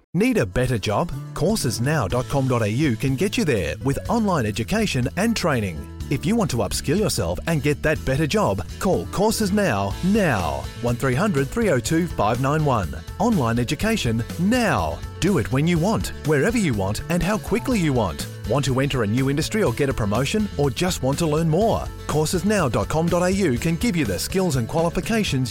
Need a better job? Coursesnow.com.au can get you there with online education and training. If you want to upskill yourself and get that better job, call Courses Now. 1300 302 591. Online education now. Do it when you want, wherever you want, and how quickly you want. Want to enter a new industry or get a promotion, or just want to learn more? Coursesnow.com.au can give you the skills and qualifications